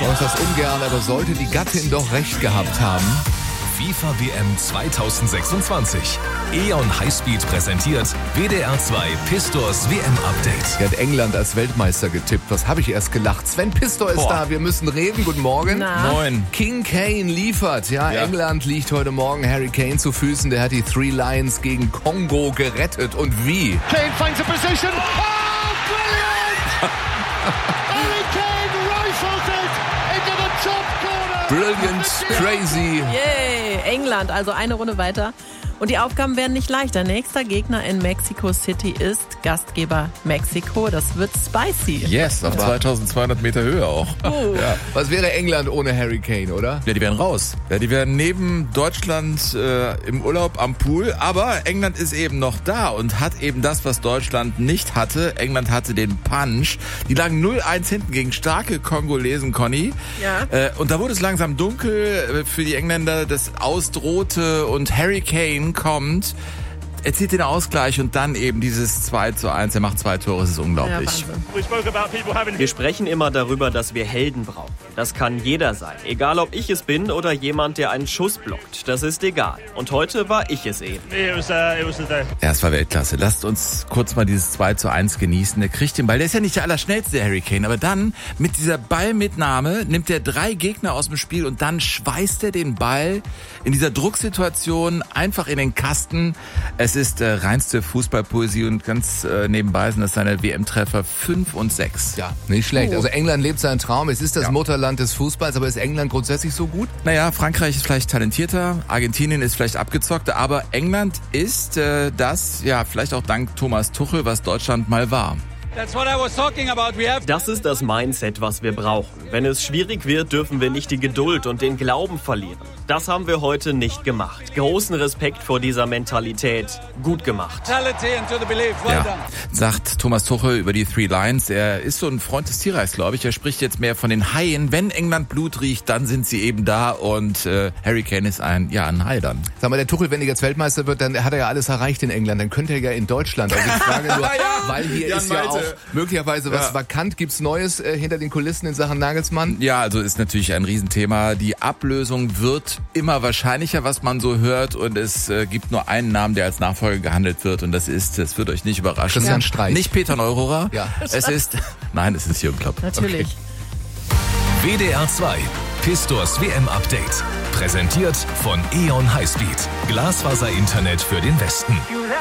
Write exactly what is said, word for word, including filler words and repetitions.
mache das ungern, aber sollte die Gattin doch recht gehabt haben. FIFA W M zwanzig sechsundzwanzig. E O N Highspeed präsentiert W D R zwei Pistors W M-Update. Er hat England als Weltmeister getippt. Was habe ich erst gelacht? Sven Pistor ist Boah. da. Wir müssen reden. Guten Morgen. Na. Moin. King Kane liefert. Ja, ja, England liegt heute Morgen Harry Kane zu Füßen. Der hat die Three Lions gegen Kongo gerettet. Und wie? Kane finds a position. Oh, brilliant! Harry Kane rifles it into the top corner. Brilliant, crazy. Yay, England, also eine Runde weiter. Und die Aufgaben werden nicht leichter. Nächster Gegner in Mexico City ist Gastgeber Mexiko. Das wird spicy. Yes, auf zweitausendzweihundert Meter Höhe auch. Uh. Ja. Was wäre England ohne Harry Kane, oder? Ja, die wären raus. Ja, die wären neben Deutschland äh, im Urlaub am Pool. Aber England ist eben noch da und hat eben das, was Deutschland nicht hatte. England hatte den Punch. Die lagen null eins hinten gegen starke Kongolesen, Conny. Ja. Äh, und da wurde es langsam dunkel für die Engländer. Das ausdrohte und Harry Kane kommt, erzielt den Ausgleich und dann eben dieses zwei zu eins. Er macht zwei Tore, es ist unglaublich. Ja, wir sprechen immer darüber, dass wir Helden brauchen. Das kann jeder sein. Egal, ob ich es bin oder jemand, der einen Schuss blockt. Das ist egal. Und heute war ich es eben. Ja, es war Weltklasse. Lasst uns kurz mal dieses zwei zu eins genießen. Der kriegt den Ball. Der ist ja nicht der allerschnellste, der Harry Kane. Aber dann mit dieser Ballmitnahme nimmt er drei Gegner aus dem Spiel und dann schweißt er den Ball in dieser Drucksituation einfach in den Kasten. Es ist äh, reinste Fußballpoesie und ganz äh, nebenbei sind das seine W M-Treffer fünf und sechs. Ja, nicht schlecht. Also England lebt seinen Traum. Es ist das ja. Mutterland des Fußballs, aber ist England grundsätzlich so gut? Naja, Frankreich ist vielleicht talentierter, Argentinien ist vielleicht abgezockter, aber England ist äh, das, ja, vielleicht auch dank Thomas Tuchel, was Deutschland mal war. Das ist das Mindset, was wir brauchen. Wenn es schwierig wird, dürfen wir nicht die Geduld und den Glauben verlieren. Das haben wir heute nicht gemacht. Großen Respekt vor dieser Mentalität. Gut gemacht. Ja, sagt Thomas Tuchel über die Three Lions. Er ist so ein Freund des Tierreichs, glaube ich. Er spricht jetzt mehr von den Haien. Wenn England Blut riecht, dann sind sie eben da. Und äh, Harry Kane ist ein, ja, ein Hai dann. Sag mal, der Tuchel, wenn er jetzt Weltmeister wird, dann hat er ja alles erreicht in England. Dann könnte er ja in Deutschland. Also ich frage nur, ja, weil hier Jan ist ja Malte. auch möglicherweise was ja. vakant. Gibt's Neues äh, hinter den Kulissen in Sachen Nagelsmann? Ja, also ist natürlich ein Riesenthema. Die Ablösung wird immer wahrscheinlicher, was man so hört. Und es äh, gibt nur einen Namen, der als Nachfolger gehandelt wird. Und das ist, das wird euch nicht überraschen. Christian Streich. Nicht Peter Neururer. Ja. Es ist, nein, es ist Jürgen Klopp. natürlich. W D R zwei Pistors W M-Update. Präsentiert von E O N Highspeed. Glasfaser-Internet für den Westen.